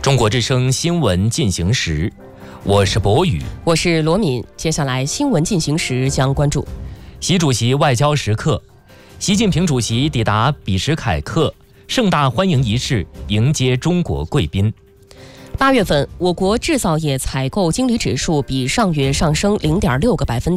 中国之声新闻进行时，我是博宇， 我是罗敏。接下来新闻进行时将关注习主席外交时刻，习近平主席抵达比什凯克盛大欢迎仪式，迎接中国贵宾。 8月份，我国制造业采购经理指数比上月上升0.6个百分点。